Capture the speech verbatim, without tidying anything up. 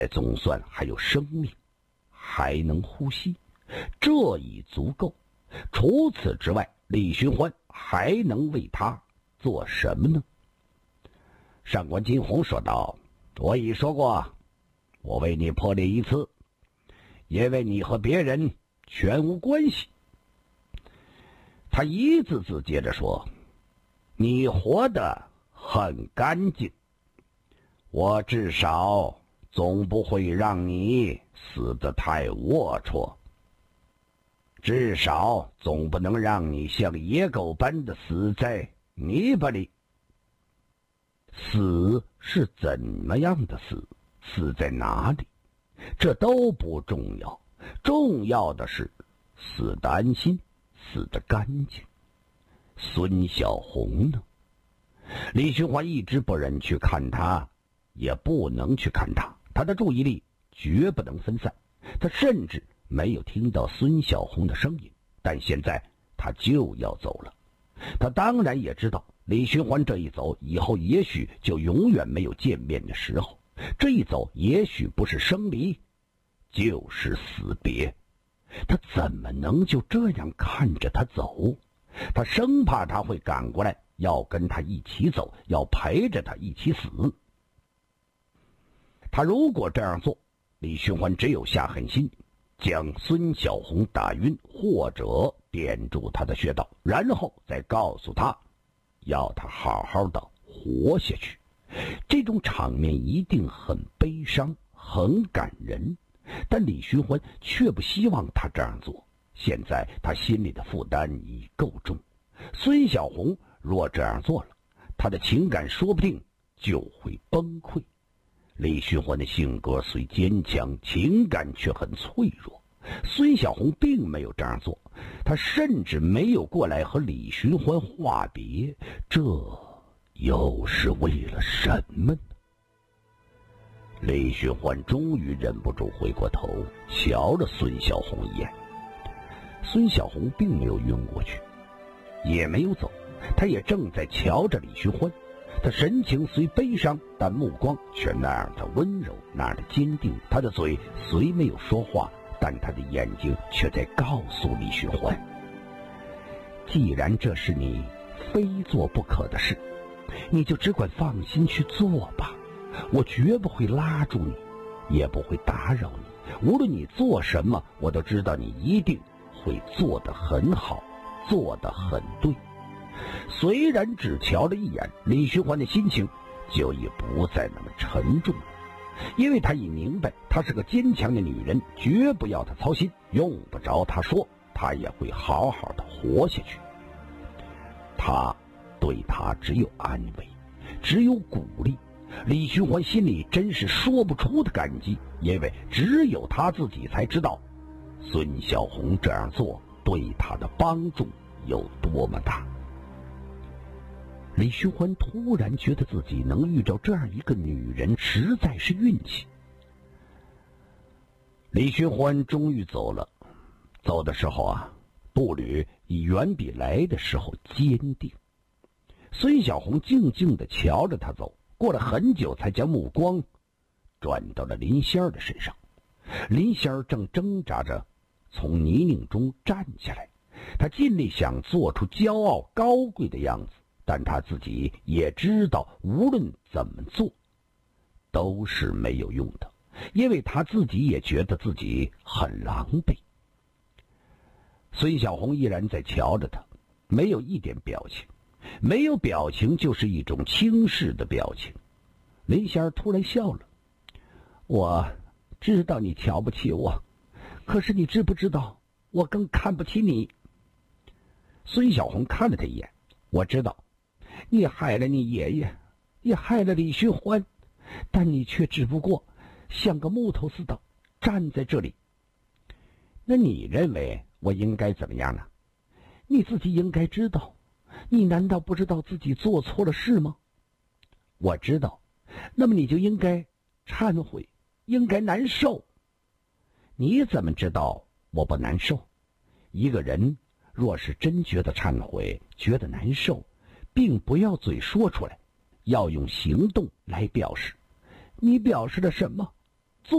总算还有生命，还能呼吸，这已足够。除此之外，李寻欢还能为他做什么呢？上官金鸿说道：我已说过，我为你破例一次，因为你和别人全无关系。他一字字接着说：你活得很干净，我至少总不会让你死得太龌龊，至少总不能让你像野狗般的死在泥巴里。死是怎么样的死，死在哪里，这都不重要，重要的是死得安心，死得干净。孙小红呢？李寻欢一直不忍去看他，也不能去看他，他的注意力绝不能分散。他甚至没有听到孙小红的声音，但现在他就要走了。他当然也知道李寻欢这一走以后，也许就永远没有见面的时候。这一走也许不是生离，就是死别。他怎么能就这样看着他走？他生怕他会赶过来，要跟他一起走，要陪着他一起死。他如果这样做，李寻欢只有下狠心，将孙小红打晕，或者点住他的穴道，然后再告诉他，要他好好的活下去。这种场面一定很悲伤，很感人，但李寻欢却不希望他这样做。现在他心里的负担已够重，孙小红若这样做了，他的情感说不定就会崩溃。李寻欢的性格虽坚强，情感却很脆弱。孙小红并没有这样做，她甚至没有过来和李寻欢话别，这又是为了什么呢？李寻欢终于忍不住回过头，瞧了孙小红一眼。孙小红并没有晕过去，也没有走，她也正在瞧着李寻欢。她神情虽悲伤，但目光却那样的温柔，那样的坚定。她的嘴虽没有说话，但她的眼睛却在告诉李寻欢，既然这是你非做不可的事，你就只管放心去做吧，我绝不会拉住你，也不会打扰你。无论你做什么，我都知道你一定会做得很好，做得很对。虽然只瞧了一眼，李寻欢的心情就已不再那么沉重了，因为他已明白，她是个坚强的女人，绝不要她操心，用不着她说，她也会好好的活下去。他对她只有安慰，只有鼓励。李寻欢心里真是说不出的感激，因为只有他自己才知道孙小红这样做对他的帮助有多么大。李寻欢突然觉得自己能遇着这样一个女人，实在是运气。李寻欢终于走了，走的时候啊，步履已远比来的时候坚定。孙小红静静地瞧着他走，过了很久才将目光转到了林仙儿的身上。林仙儿正挣扎着从泥泞中站起来，他尽力想做出骄傲高贵的样子，但他自己也知道无论怎么做都是没有用的，因为他自己也觉得自己很狼狈。孙小红依然在瞧着他，没有一点表情，没有表情就是一种轻视的表情。林仙儿突然笑了，我知道你瞧不起我，可是你知不知道我更看不起你？孙小红看了他一眼，我知道你害了你爷爷，也害了李寻欢，但你却只不过像个木头似的站在这里。那你认为我应该怎么样呢？你自己应该知道，你难道不知道自己做错了事吗？我知道，那么你就应该忏悔，应该难受。你怎么知道我不难受？一个人若是真觉得忏悔，觉得难受，并不要嘴说出来，要用行动来表示。你表示了什么？